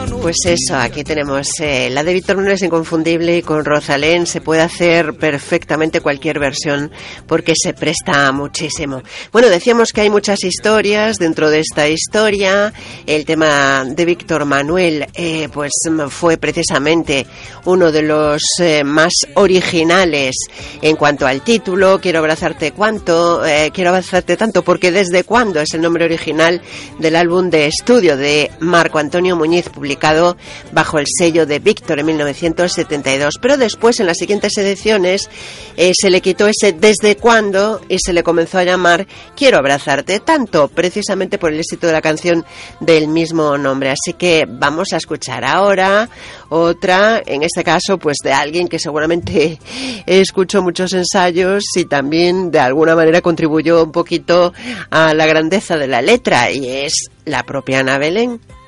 Pues eso, aquí tenemos la de Víctor Manuel es inconfundible y con Rosalén se puede hacer perfectamente cualquier versión porque se presta muchísimo. Bueno, decíamos que hay muchas historias dentro de esta historia. El tema de Víctor Manuel pues fue precisamente uno de los más originales en cuanto al título. Quiero abrazarte tanto, porque desde cuándo es el nombre original del álbum de estudio de Marco Antonio Muñiz, publicado bajo el sello de Víctor en 1972, pero después en las siguientes ediciones se le quitó ese desde cuándo y se le comenzó a llamar Quiero abrazarte tanto, precisamente por el éxito de la canción del mismo nombre. Así que vamos a escuchar ahora otra, en este caso pues de alguien que seguramente escuchó muchos ensayos y también de alguna manera contribuyó un poquito a la grandeza de la letra, y es la propia Ana Belén.